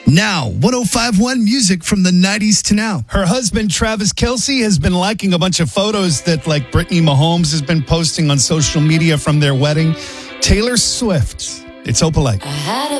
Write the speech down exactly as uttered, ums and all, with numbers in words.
Now, one oh five point one music from the nineties to now. Her husband, Travis Kelce, has been liking a bunch of photos that, like, Brittany Mahomes has been posting on social media from their wedding. Taylor Swift. It's Opalite.